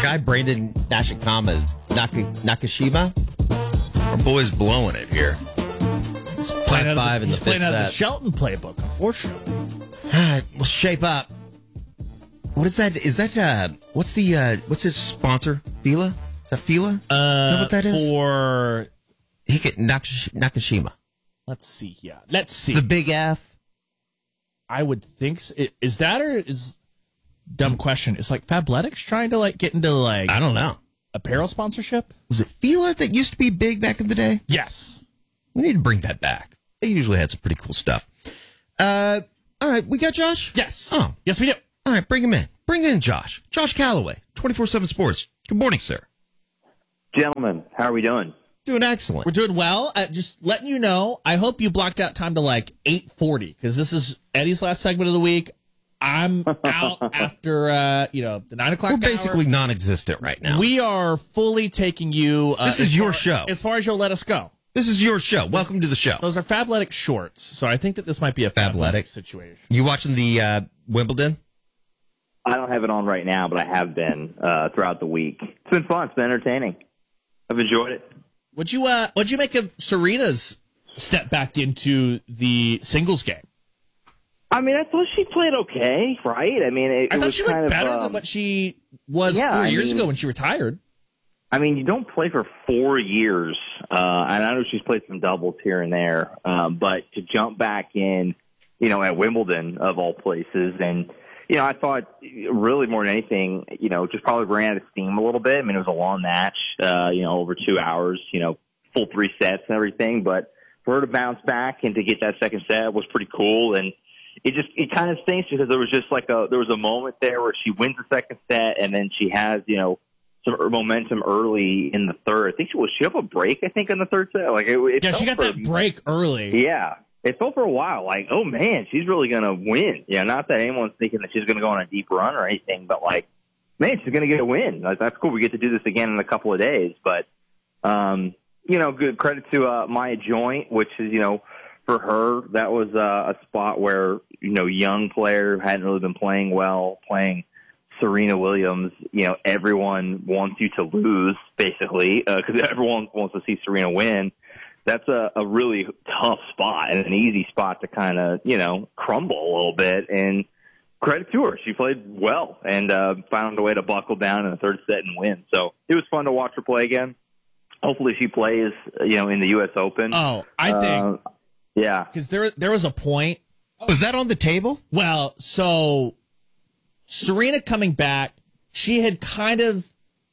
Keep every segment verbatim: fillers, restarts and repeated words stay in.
guy Brandon Nashikama, Naka, Nakashima, our boy's blowing it here. Five five in the fifth playing out of the set. Shelton playbook, unfortunately. We'll shape up. What is that? Is that uh? What's the uh? What's his sponsor? Fila? Is that Fila? Uh, is that what that is? For He get Nakash- Nakashima. let's see here. Let's see. The big F. I would think so. I- Is that or is dumb question? Is like Fabletics trying to like get into like I don't know. apparel sponsorship? Was it Fila that used to be big back in the day? Yes. We need to bring that back. They usually had some pretty cool stuff. Uh, all right, we got Josh? Yes. Oh. Yes, we do. All right, bring him in. Bring in Josh. Josh Calloway, twenty-four seven Sports. Good morning, sir. Gentlemen, how are we doing? Doing excellent. We're doing well. Uh, just letting you know, I hope you blocked out time to like eight forty because this is Eddie's last segment of the week. I'm out after, uh, you know, the nine o'clock We're hour. basically non-existent right now. We are fully taking you. Uh, This is as your far- show. As far as you'll let us go. This is your show. Welcome to the show. Those are Fabletics shorts, so I think that this might be a Fabletics. Fabletics situation. You watching the uh, Wimbledon? I don't have it on right now, but I have been uh, throughout the week. It's been fun. It's been entertaining. I've enjoyed it. What'd you uh what'd you make of Serena's step back into the singles game? I mean, I thought she played okay, right? I mean, it, I it thought was she kind looked of, better um, than what she was yeah, three I years mean- ago when she retired. I mean, you don't play for four years, uh, and I know she's played some doubles here and there, um, but to jump back in, you know, at Wimbledon of all places, and you know, I thought really more than anything, you know, just probably ran out of steam a little bit. I mean, it was a long match, uh, you know, over two hours, you know, full three sets and everything, but for her to bounce back and to get that second set was pretty cool, and it just it kind of stinks because there was just like a there was a moment there where she wins the second set and then she has, you know, some momentum early in the third. I think she was she have a break. I think in the third set. Like it, it Yeah, she got felt that for, break early. Yeah, it felt for a while like, oh man, she's really gonna win. Yeah, not that anyone's thinking that she's gonna go on a deep run or anything, but like, man, she's gonna get a win. Like, that's cool. We get to do this again in a couple of days. But um, you know, good credit to uh, Maya Joint, which is you know for her that was uh, a spot where you know young player hadn't really been playing well, playing Serena Williams, you know, everyone wants you to lose, basically, because uh, everyone wants to see Serena win. That's a, a really tough spot and an easy spot to kind of, you know, crumble a little bit. And credit to her. She played well and uh, found a way to buckle down in the third set and win. So it was fun to watch her play again. Hopefully she plays, you know, in the U S Open. Oh, I think. Uh, yeah. Because there, there was a point. Was that on the table? Well, so Serena coming back, she had kind of,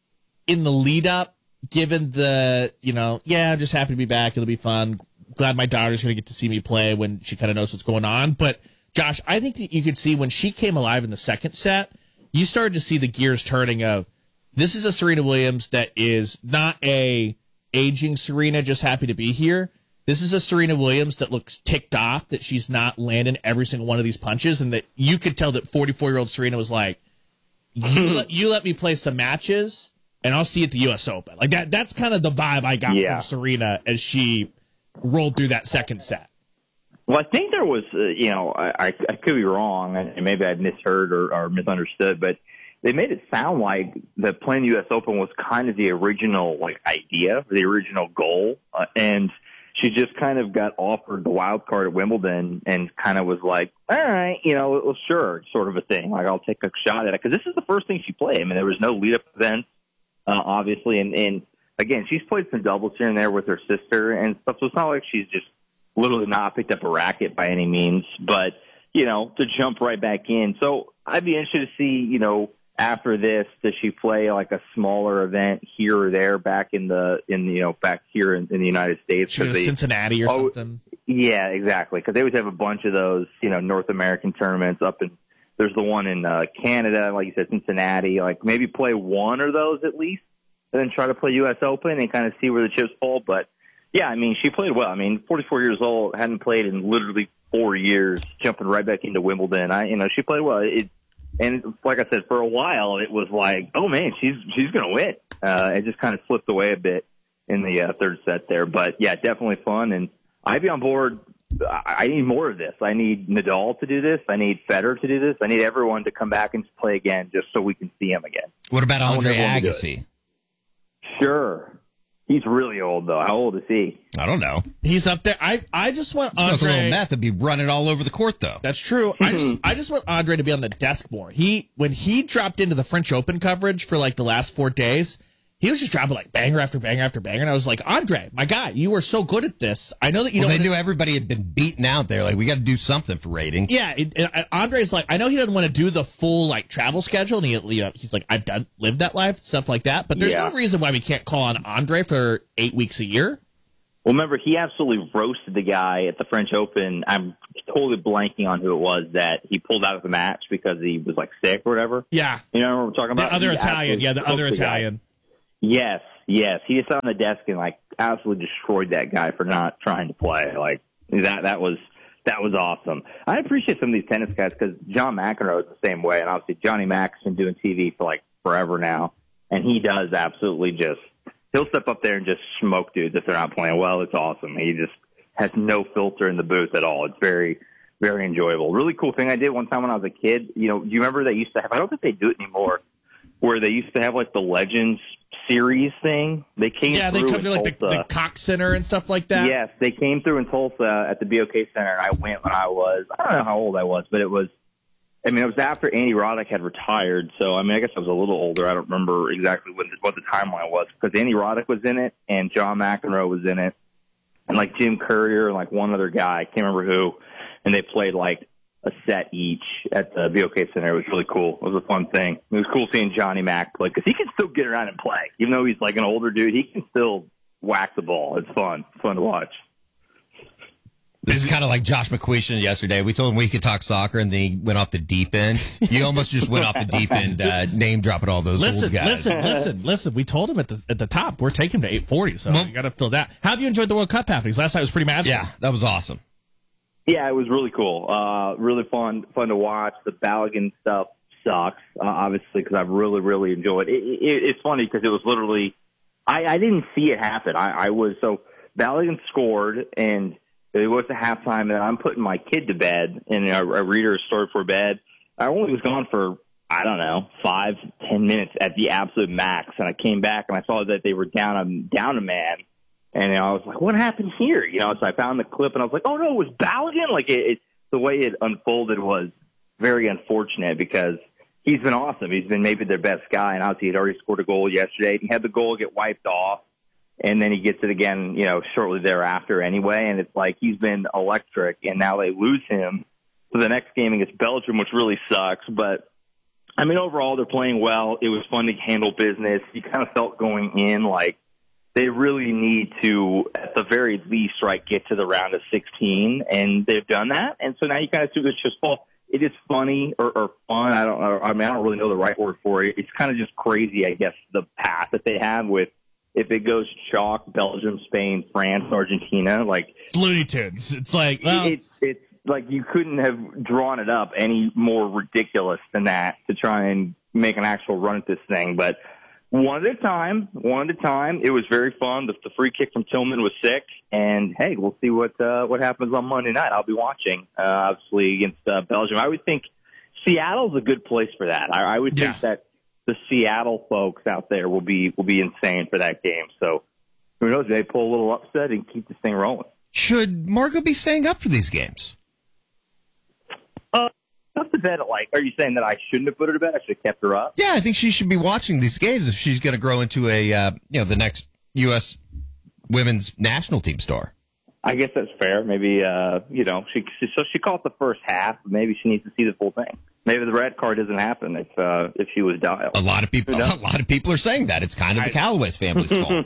in the lead up, given the, you know, yeah, I'm just happy to be back. It'll be fun. Glad my daughter's going to get to see me play when she kind of knows what's going on. But, Josh, I think that you could see when she came alive in the second set, you started to see the gears turning of, this is a Serena Williams that is not a aging Serena, just happy to be here. This is a Serena Williams that looks ticked off that she's not landing every single one of these punches, and that you could tell that forty-four-year-old Serena was like, you, let, you let me play some matches, and I'll see you at the U S Open. Like that. That's kind of the vibe I got Yeah. from Serena as she rolled through that second set. Well, I think there was, uh, you know, I, I, I could be wrong, and maybe I misheard or, or misunderstood, but they made it sound like that playing the U S Open was kind of the original, like, idea, the original goal, uh, and she just kind of got offered the wild card at Wimbledon and kind of was like, all right, you know, well, sure, sort of a thing. Like, I'll take a shot at it. Because this is the first thing she played. I mean, there was no lead-up events, uh, obviously. And, and, again, she's played some doubles here and there with her sister and stuff. So it's not like she's just literally not picked up a racket by any means. But, you know, to jump right back in. So I'd be interested to see, you know, after this, does she play like a smaller event here or there back in the, in you know, back here in, in the United States? She goes they, Cincinnati or oh, something. Yeah, exactly. Because they always have a bunch of those, you know, North American tournaments up in, there's the one in uh, Canada, like you said, Cincinnati. Like maybe play one of those at least and then try to play U S Open and kind of see where the chips fall. But yeah, I mean, she played well. I mean, forty-four years old, hadn't played in literally four years, jumping right back into Wimbledon. I, you know, she played well. It, And like I said, for a while, it was like, oh, man, she's she's going to win. Uh, it just kind of slipped away a bit in the uh, third set there. But, yeah, definitely fun. And I'd be on board I I need more of this. I need Nadal to do this. I need Federer to do this. I need everyone to come back and play again just so we can see him again. What about I want Andre everyone to do it. Agassi? Sure. He's really old, though. How old is he? I don't know. He's up there. I, I just want Smoke a little Andre. meth and be running all over the court, though. That's true. I just I just want Andre to be on the desk more. He when he dropped into the French Open coverage for like the last four days, he was just dropping like banger after banger after banger, and I was like, Andre, my guy, you were so good at this. I know that you well, don't. they knew everybody had been beaten out there. Like, we got to do something for rating. Yeah, it, it, Andre's like, I know he doesn't want to do the full like travel schedule, and he, you know, he's like, I've done lived that life, stuff like that. But there's Yeah. no reason why we can't call on Andre for eight weeks a year. Well, remember, he absolutely roasted the guy at the French Open. I'm totally blanking on who it was that he pulled out of the match because he was like sick or whatever. Yeah, You know what we're talking the about? other He Italian. absolutely Yeah, the other cooked guy. Italian. Yes, yes. He just sat on the desk and like absolutely destroyed that guy for not trying to play. Like that, that was that was awesome. I appreciate some of these tennis guys because John McEnroe is the same way, and obviously Johnny Mac's been doing T V for like forever now, and he does absolutely just he'll step up there and just smoke dudes if they're not playing well. It's awesome. He just has no filter in the booth at all. It's very very enjoyable. Really cool thing I did one time when I was a kid. You know, do you remember they used to have? I don't think they do it anymore. Where they used to have like the Legends series thing. They came Yeah, they through come in to like the, Tulsa. the Cox Center and stuff like that. Yes, they came through in Tulsa at the B O K Center, and I went when I was, I don't know how old I was, but it was, I mean, it was after Andy Roddick had retired, so, I mean, I guess I was a little older. I don't remember exactly what the, what the timeline was, because Andy Roddick was in it, and John McEnroe was in it, and, like, Jim Courier and, like, one other guy, I can't remember who, and they played, like, a set each at the B O K Center. It was really cool. It was a fun thing. It was cool seeing Johnny Mac play, because he can still get around and play. Even though he's, like, an older dude, he can still whack the ball. It's fun. It's fun to watch. This is kind of like Josh McQuistion yesterday. We told him we could talk soccer, and then he went off the deep end. You almost just went off the deep end, uh, name dropping all those Listen, old guys. listen, listen, listen. We told him at the at the top we're taking him to eight forty, so Well- you got to fill that. How have you enjoyed the World Cup happenings? Last night was pretty magical. Yeah, that was awesome. Yeah, it was really cool. Uh, really fun, fun to watch. The Balogun stuff sucks, uh, obviously, because I've really, really enjoyed it. it, it it's funny because it was literally, I, I didn't see it happen. I, I was, so Balogun scored, and it was the halftime, and I'm putting my kid to bed, and I, I read her a story for bed. I only was gone for, I don't know, five, ten minutes at the absolute max, and I came back, and I saw that they were down a, down a man. And I was like, what happened here? You know, so I found the clip, and I was like, oh, no, it was Balogun? Like, it, it, the way it unfolded was very unfortunate because he's been awesome. He's been maybe their best guy, and obviously he had already scored a goal yesterday. He had the goal get wiped off, and then he gets it again, you know, shortly thereafter anyway. And it's like he's been electric, and now they lose him. So the next game against Belgium, which really sucks. But, I mean, overall, they're playing well. It was fun to handle business. You kind of felt going in like, they really need to, at the very least, right, get to the round of sixteen, and they've done that. And so now you kind of see this just fall. It is funny or, or fun. I don't know. I mean, I don't really know the right word for it. It's kind of just crazy, I guess, the path that they have with if it goes chalk, Belgium, Spain, France, Argentina. Like It's Looney Tunes. It's like, well, it's it's like you couldn't have drawn it up any more ridiculous than that to try and make an actual run at this thing, but. One at a time, one at a time. It was very fun. The, the free kick from Tillman was sick. And, hey, we'll see what uh, what happens on Monday night. I'll be watching, uh, obviously, against uh, Belgium. I would think Seattle's a good place for that. I, I would think Yeah. that the Seattle folks out there will be will be insane for that game. So, who knows? They pull a little upset and keep this thing rolling. Should Margot be staying up for these games? Tough to bet. Like, are you saying that I shouldn't have put her to bed? I should have kept her up? Yeah, I think she should be watching these games if she's going to grow into a uh, you know the next U S women's national team star. I guess that's fair. Maybe, uh, you know, she, so she caught the first half. Maybe she needs to see the full thing. Maybe the red card doesn't happen if, uh, if she was dialed. A lot of people, Who a knows? lot of people are saying that it's kind of the Callaway's family's fault.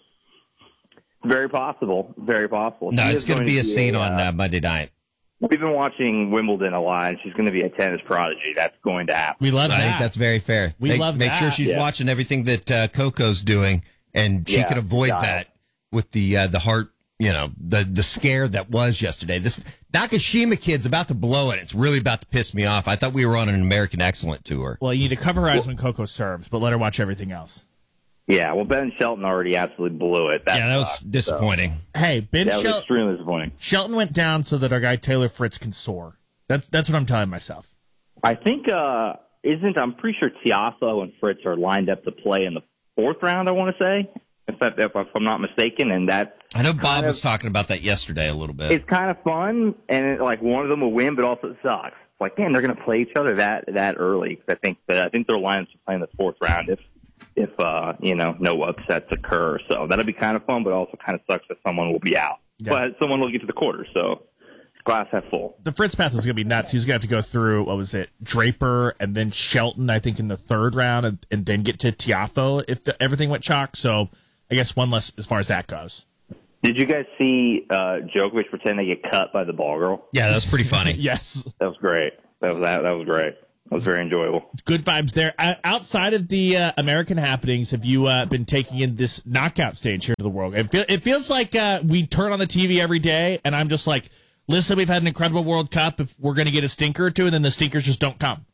Very possible. Very possible. No, She it's is going to be a scene uh, on uh, Monday night. We've been watching Wimbledon a lot, and she's going to be a tennis prodigy. That's going to happen. we love I that. think that's very fair. We make, love make that. sure she's Yeah. watching everything that uh, Coco's doing, and she Yeah, can avoid got it. that with the uh, the heart. You know, the the scare that was yesterday. This Nakashima kid's about to blow it. It's really about to piss me off. I thought we were on an American Excellent tour. Well, you need to cover her eyes when Coco serves, but let her watch everything else. Yeah, well, Ben Shelton already absolutely blew it. That yeah, that was sucked, disappointing. So. Hey, Ben That was Shelton. extremely disappointing. Shelton went down so that our guy Taylor Fritz can soar. That's that's what I'm telling myself. I think uh, isn't I'm pretty sure Tiafo and Fritz are lined up to play in the fourth round. I want to say, if, that, if I'm not mistaken, and that I know Bob kind was of, talking about that yesterday a little bit. It's kind of fun, and it, like one of them will win, but also it sucks. It's like, man, they're going to play each other that that early. Cause I think that I think their lineups are playing the fourth round if if uh, you know no upsets occur. So that'll be kind of fun, but also kind of sucks that someone will be out, Yeah. but someone will get to the quarter. So glass half full. The Fritz path was going to be nuts. He was going to have to go through, what was it, Draper and then Shelton, I think, in the third round, and, and then get to Tiafo if the, everything went chalk. So I guess one less as far as that goes. Did you guys see uh, Djokovic pretend to get cut by the ball girl? Yeah, that was pretty funny. Yes. That was great. That was that, that was great. That was very enjoyable. Good vibes there. Uh, outside of the uh, American happenings, have you uh, been taking in this knockout stage here to the world? It, feel, it feels like uh, we turn on the T V every day, and I'm just like, listen, we've had an incredible World Cup. If we're going to get a stinker or two, and then the stinkers just don't come.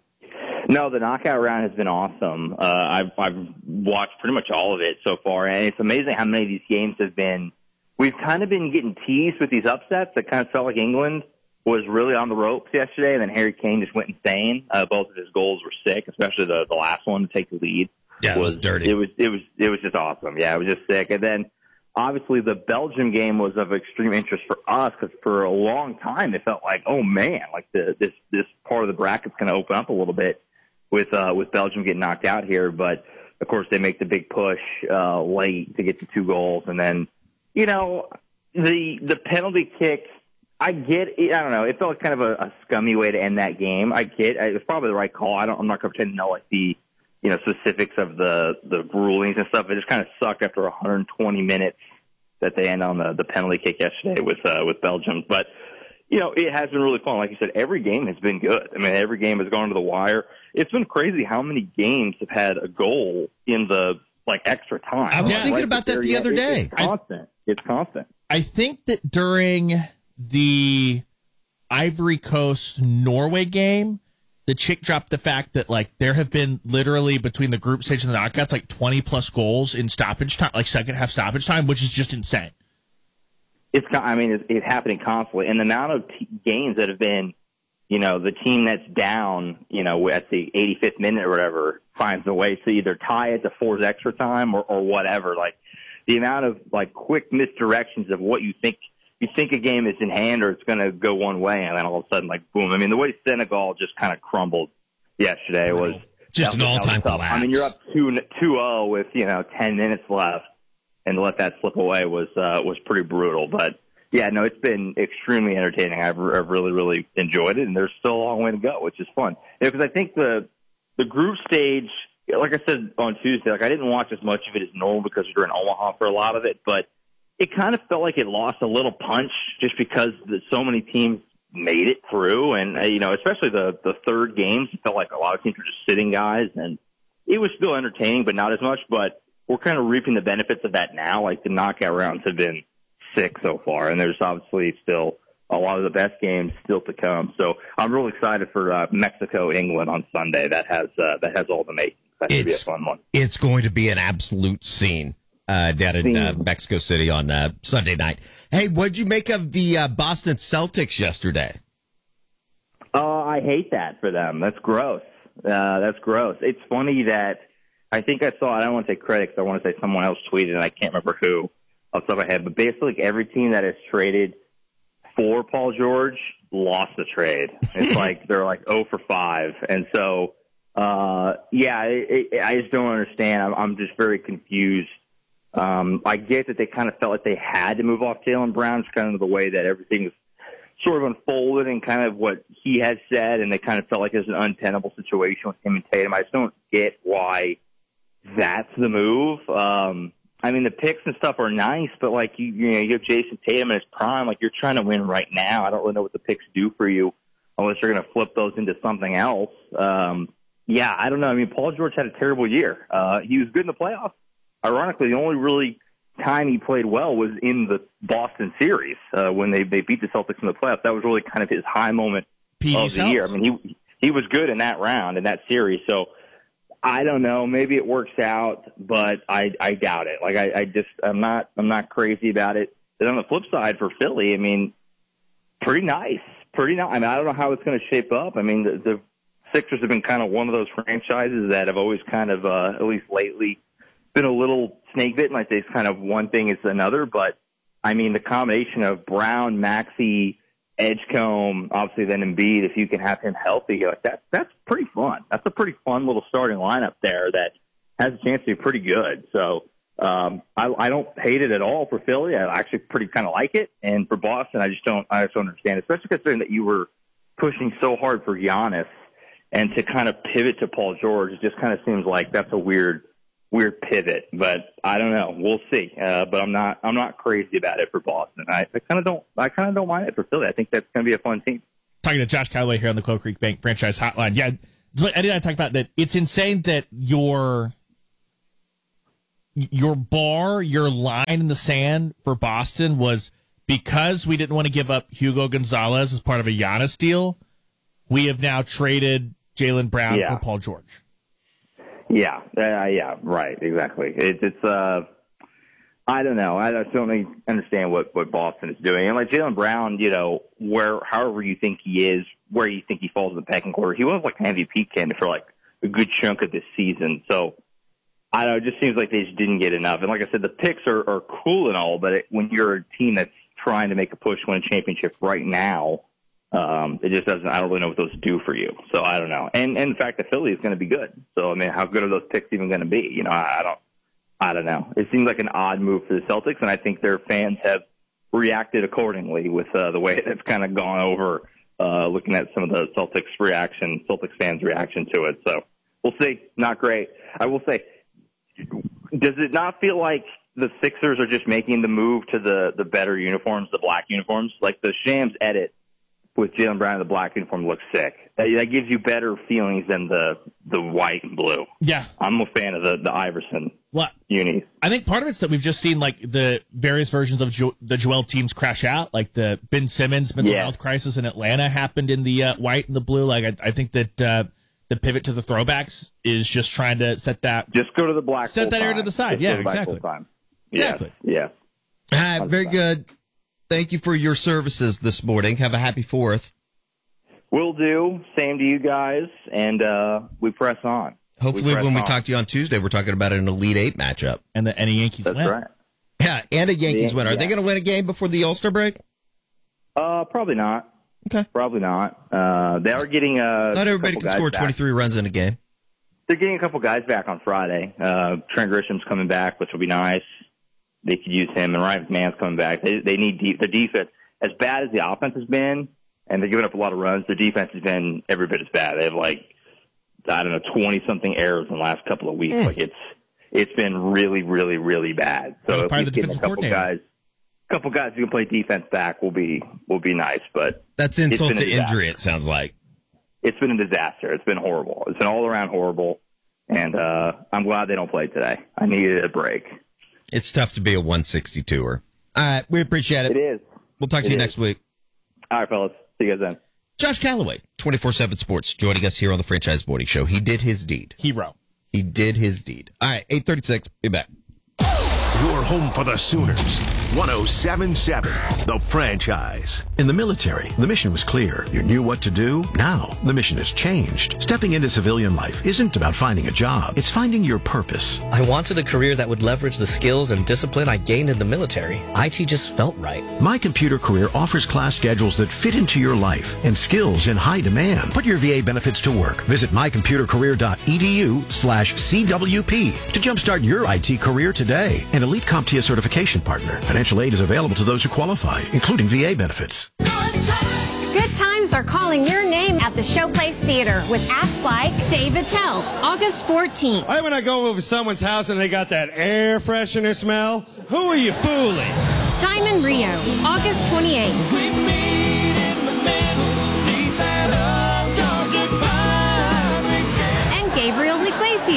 No, the knockout round has been awesome. Uh, I've, I've watched pretty much all of it so far, and it's amazing how many of these games have been. We've kind of been getting teased with these upsets that kind of felt like England was really on the ropes yesterday, and then Harry Kane just went insane. Uh, both of his goals were sick, especially the, the last one to take the lead. Yeah, it was dirty. It was it was it was just awesome. Yeah, it was just sick. And then obviously the Belgium game was of extreme interest for us because for a long time it felt like, oh man, like the this this part of the bracket's going to open up a little bit with uh, with Belgium getting knocked out here. But of course they make the big push uh, late to get to two goals, and then you know the the penalty kick. I get it. I don't know. It felt like kind of a, a scummy way to end that game. I get it. It's probably the right call. I don't. I'm not going to pretend to know like the you know specifics of the the rulings and stuff. It just kind of sucked after one hundred twenty minutes that they end on the the penalty kick yesterday with uh, with Belgium. But you know it has been really fun. Like you said, every game has been good. I mean, every game has gone to the wire. It's been crazy how many games have had a goal in the like extra time. I was Like, thinking right about that there, the yeah, other it- day. It's constant. It's constant. I think that during the Ivory Coast Norway game, the chick dropped the fact that like there have been literally between the group stage and the knockouts like twenty plus goals in stoppage time, like second half stoppage time, which is just insane. It's, I mean, it's, it's happening constantly. And the amount of t- games that have been, you know, the team that's down, you know, at the eighty-fifth minute or whatever finds a way to either tie it to four's extra time or, or whatever. Like the amount of like quick misdirections of what you think, you think a game is in hand or it's going to go one way. And then all of a sudden, like, boom. I mean, the way Senegal just kind of crumbled yesterday was Just that an was- that was all-time tough. I mean, you're up two two oh with, you know, ten minutes left. And to let that slip away was uh, was pretty brutal. But, yeah, no, it's been extremely entertaining. I've, I've really, really enjoyed it, and there's still a long way to go, which is fun. Because I think the the group stage, like I said on Tuesday, like I didn't watch as much of it as normal because we were in Omaha for a lot of it, but it kind of felt like it lost a little punch just because the, so many teams made it through. And, uh, you know, especially the, the third games, it felt like a lot of teams were just sitting guys, and it was still entertaining, but not as much. But we're kind of reaping the benefits of that now. Like the knockout rounds have been sick so far, and there's obviously still a lot of the best games still to come. So I'm really excited for uh, Mexico England on Sunday. That has uh, that has all the makings. That should be a It's, fun one. it's going to be an absolute scene uh, down in uh, Mexico City on uh, Sunday night. Hey, what'd you make of the uh, Boston Celtics yesterday? Oh, I hate that for them. That's gross. Uh, that's gross. It's funny that I think I saw, I don't want to say credit because I want to say someone else tweeted, and I can't remember who off the top of my head, but basically every team that has traded for Paul George lost the trade. It's like they're like oh for five. And so, uh, yeah, it, it, I just don't understand. I'm, I'm just very confused. Um, I get that they kind of felt like they had to move off Jaylen Brown. It's kind of the way that everything is sort of unfolded and kind of what he has said, and they kind of felt like it was an untenable situation with him and Tatum. I just don't get why that's the move. Um, I mean, the picks and stuff are nice, but like you, you know, you have Jason Tatum in his prime. Like you're trying to win right now. I don't really know what the picks do for you unless you're going to flip those into something else. Um, yeah, I don't know. I mean, Paul George had a terrible year. Uh, he was good in the playoffs. Ironically, the only really time he played well was in the Boston series uh, when they, they beat the Celtics in the playoffs. That was really kind of his high moment P D of the year. I mean, he he was good in that round, in that series. So I don't know. Maybe it works out, but I, I doubt it. Like I, I just I'm not I'm not crazy about it. But on the flip side for Philly, I mean, pretty nice, pretty nice. I mean, I don't know how it's going to shape up. I mean, the, the Sixers have been kind of one of those franchises that have always kind of, uh, at least lately, been a little snake bitten. Like it's kind of one thing is another. But I mean, the combination of Brown, Maxey, Edgecombe, obviously then Embiid, if you can have him healthy, like that, that's pretty fun. That's a pretty fun little starting lineup there that has a chance to be pretty good. So um, I, I don't hate it at all for Philly. I actually pretty kind of like it. And for Boston, I just don't, I just don't understand, especially considering that you were pushing so hard for Giannis, and to kind of pivot to Paul George, it just kind of seems like that's a weird, weird pivot. But I don't know. We'll see. Uh, but I'm not, I'm not crazy about it for Boston. I, I kind of don't, I kind of don't mind it for Philly. I think that's going to be a fun team. Talking to Josh Callaway here on the Quail Creek Bank Franchise Hotline. Yeah, it's what Eddie and I talked about, that it's insane that your your bar, your line in the sand for Boston was because we didn't want to give up Hugo Gonzalez as part of a Giannis deal. We have now traded Jaylen Brown yeah. for Paul George. Yeah, uh, yeah, right, exactly. It, it's, uh, I don't know. I don't really understand what, what Boston is doing. And like Jaylen Brown, you know, where, however you think he is, where you think he falls in the pecking order, he was like an M V P candidate for like a good chunk of this season. So I don't know. It just seems like they just didn't get enough. And like I said, the picks are, are cool and all, but it, when you're a team that's trying to make a push to win a championship right now, Um, it just doesn't, I don't really know what those do for you. So I don't know. And, and in fact, the Philly is going to be good. So, I mean, how good are those picks even going to be? You know, I, I don't, I don't know. It seems like an odd move for the Celtics, and I think their fans have reacted accordingly with, uh, the way it's kind of gone over, uh, looking at some of the Celtics reaction, Celtics fans' reaction to it. So we'll see. Not great. I will say, does it not feel like the Sixers are just making the move to the, the better uniforms, the black uniforms? Like the Shams edit with Jaylen Brown in the black uniform looks sick. That, that gives you better feelings than the, the white and blue. Yeah. I'm a fan of the, the Iverson well, unis. I think part of it's that we've just seen like the various versions of jo- the Joel teams crash out. Like the Ben Simmons mental yeah. health crisis in Atlanta happened in the uh, white and the blue. Like I, I think that uh, the pivot to the throwbacks is just trying to set that. Just go to the black. Set that area to the side. Just yeah, exactly. Exactly. Yeah. Yeah. All right, very good. Thank you for your services this morning. Have a happy fourth. Will do. Same to you guys, and uh, we press on. Hopefully, we press when we on. talk to you on Tuesday, we're talking about an Elite Eight matchup. And the any Yankees That's win. right. Yeah, and a Yankees Yeah, win. Are yeah. they going to win a game before the All-Star break? Uh, probably not. Okay. Probably not. Uh, they are getting uh, Not a everybody couple can guys score back. twenty-three runs in a game. They're getting a couple guys back on Friday. Uh, Trent Grisham's coming back, which will be nice. They could use him, and Ryan Mann's coming back. They, they need deep, the defense. As bad as the offense has been, and they're giving up a lot of runs, the defense has been every bit as bad. They have like, I don't know, twenty-something errors in the last couple of weeks. Mm. Like it's it's been really, really, really bad. So Gotta at find least the getting a defensive couple coordinator. guys, couple guys who can play defense back will be will be nice. But That's It's insult been a to disaster. injury, it sounds like. it's been a disaster. It's been horrible. It's been all around horrible. And uh, I'm glad they don't play today. I needed a break. It's tough to be a one sixty-two-er. All right, we appreciate it. It is. We'll talk to It you is. next week. All right, fellas. See you guys then. Josh Callaway, twenty-four seven Sports, joining us here on the Franchise Morning Show. He did his deed. Hero. He did his deed. All right, eight thirty-six. Be back. Your home for the Sooners. one oh seven point seven, The Franchise. In the military, the mission was clear. You knew what to do. Now, the mission has changed. Stepping into civilian life isn't about finding a job. It's finding your purpose. I wanted a career that would leverage the skills and discipline I gained in the military. I T just felt right. My Computer Career offers class schedules that fit into your life and skills in high demand. Put your V A benefits to work. Visit mycomputercareer.edu slash CWP to jumpstart your I T career today. An Elite CompTIA certification partner. Financial aid is available to those who qualify, including V A benefits. Good times are calling your name at the Showplace Theater with acts like Dave Attell, August fourteenth. Why when I go over someone's house and they got that air freshener smell? Who are you fooling? Diamond Rio, August twenty-eighth. We meet in the middle, beneath that old Georgia pine. And Gabriel Iglesias,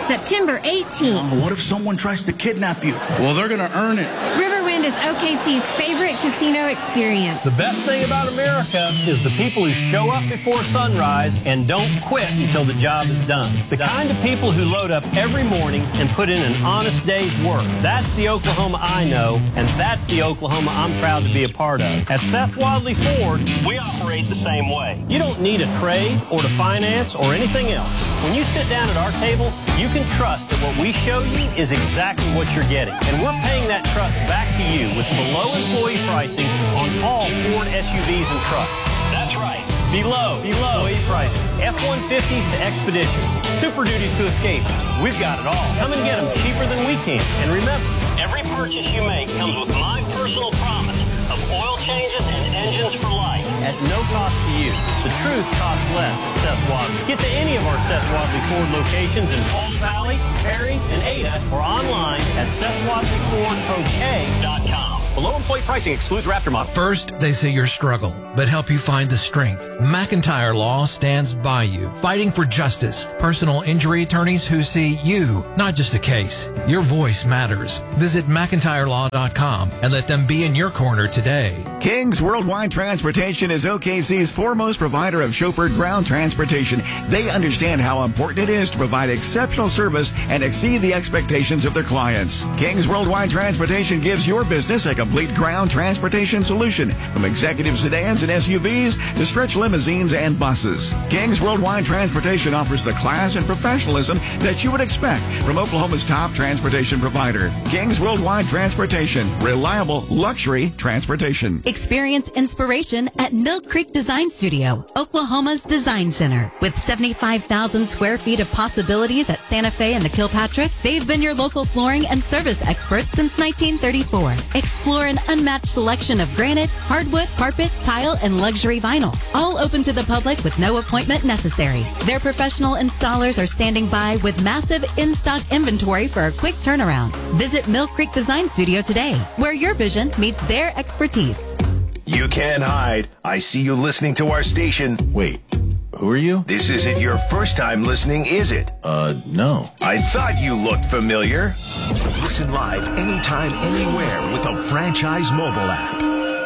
September eighteenth. What if someone tries to kidnap you? Well, they're going to earn it. Riverwind is O K C's favorite casino experience. The best thing about America is the people who show up before sunrise and don't quit until the job is done. The kind of people who load up every morning and put in an honest day's work. That's the Oklahoma I know, and that's the Oklahoma I'm proud to be a part of. At Seth Wadley Ford, we operate the same way. You don't need a trade or to finance or anything else. When you sit down at our table, you can trust that what we show you is exactly what you're getting. And we're paying that trust back to you with below employee pricing on all Ford S U Vs and trucks. That's right. Below, below employee pricing. F one fifties to Expeditions. Super Duties to Escapes. We've got it all. Come and get them cheaper than we can. And remember, every purchase you make comes with my personal promise of oil changes and engines for life at no cost to you. The truth costs less at Seth Wadley. Get to any of our Seth Wadley Ford locations in Palm Valley, Perry, and Ada, or online at Seth Wadley Ford O K dot com. Below employee pricing excludes Raptor model. First, they say your struggle, but help you find the strength. McIntyre Law stands by you, fighting for justice. Personal injury attorneys who see you, not just a case. Your voice matters. Visit McIntyre Law dot com and let them be in your corner today. King's Worldwide Transportation is O K C's foremost provider of chauffeured ground transportation. They understand how important it is to provide exceptional service and exceed the expectations of their clients. King's Worldwide Transportation gives your business a complete ground transportation solution, from executive sedans and S U Vs to stretch limousines and buses. King's Worldwide Transportation offers the class and professionalism that you would expect from Oklahoma's top transportation provider. King's Worldwide Transportation, reliable luxury transportation. Experience inspiration at Mill Creek Design Studio, Oklahoma's design center. With seventy-five thousand square feet of possibilities at Santa Fe and the Kilpatrick, they've been your local flooring and service experts since nineteen thirty-four. Explore an unmatched selection of granite, hardwood, carpet, tile, and luxury vinyl. All open to the public with no appointment necessary. Their professional installers are standing by with massive in-stock inventory for a quick turnaround. Visit Mill Creek Design Studio today, where your vision meets their expertise. You can't hide. I see you listening to our station. Wait, who are you? This isn't your first time listening, is it? Uh, no. I thought you looked familiar. Listen live anytime, anywhere with the Franchise mobile app.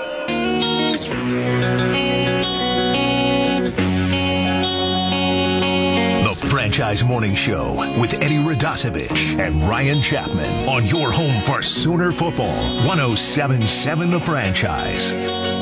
The Franchise Morning Show with Eddie Radosevich and Ryan Chapman on your home for Sooner football. one oh seven point seven The Franchise.